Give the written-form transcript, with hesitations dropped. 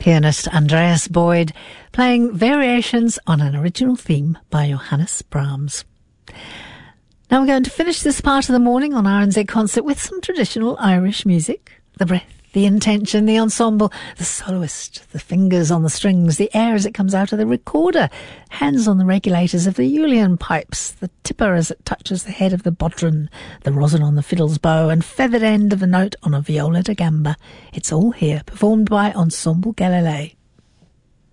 Pianist Andreas Boyd playing variations on an original theme by Johannes Brahms. Now we're going to finish this part of the morning on RNZ Concert with some traditional Irish music. The breath, the intention, the ensemble, the soloist, the fingers on the strings, the air as it comes out of the recorder, hands on the regulators of the Julian pipes, the tipper as it touches the head of the bodhran, the rosin on the fiddle's bow, and feathered end of the note on a viola da gamba. It's all here, performed by Ensemble Galilei.